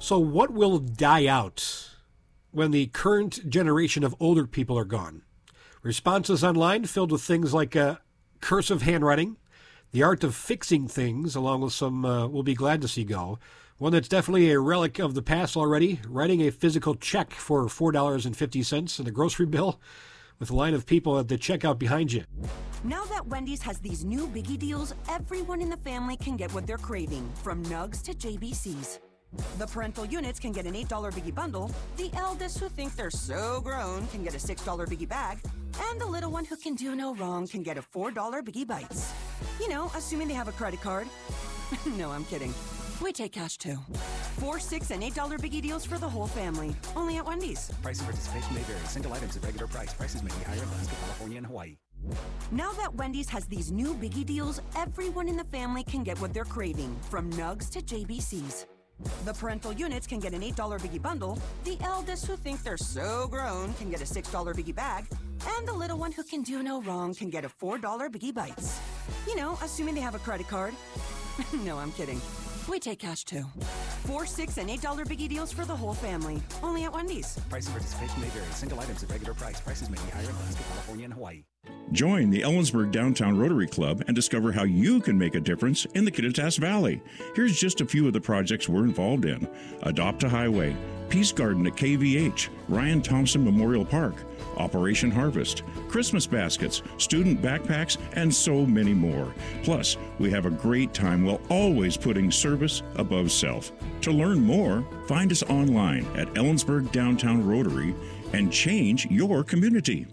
So what will die out when the current generation of older people are gone? Responses online filled with things like cursive handwriting, the art of fixing things, along with some we'll be glad to see go. One that's definitely a relic of the past already, writing a physical check for $4.50 in a grocery bill with a line of people at the checkout behind you. Now that Wendy's has these new biggie deals, everyone in the family can get what they're craving, from Nugs to JBCs. The parental units can get an $8 biggie bundle, the eldest who think they're so grown can get a $6 biggie bag, and the little one who can do no wrong can get a $4 biggie bites. You know, assuming they have a credit card. No, I'm kidding. We take cash too. $4, $6, and $8 biggie deals for the whole family. Only at Wendy's. Price and participation may vary. Single items at regular price. Prices may be higher in Alaska, California, and Hawaii. Now that Wendy's has these new biggie deals, everyone in the family can get what they're craving, from Nugs to JBCs. The parental units can get an $8 biggie bundle, the eldest who think they're so grown can get a $6 biggie bag, and the little one who can do no wrong can get a $4 biggie bites. You know, assuming they have a credit card. No, I'm kidding. We take cash too. $4, $6, and $8 biggie deals for the whole family. Only at Wendy's. Price and participation may vary. Single items at regular price. Prices may be higher in Alaska, California, and Hawaii. Join the Ellensburg Downtown Rotary Club and discover how you can make a difference in the Kittitas Valley. Here's just a few of the projects we're involved in. Adopt a Highway, Peace Garden at KVH, Ryan Thompson Memorial Park, Operation Harvest, Christmas baskets, student backpacks, and so many more. Plus, we have a great time while always putting service above self. To learn more, find us online at Ellensburg Downtown Rotary and change your community.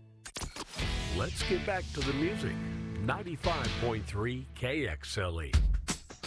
Let's get back to the music. 95.3 KXLE.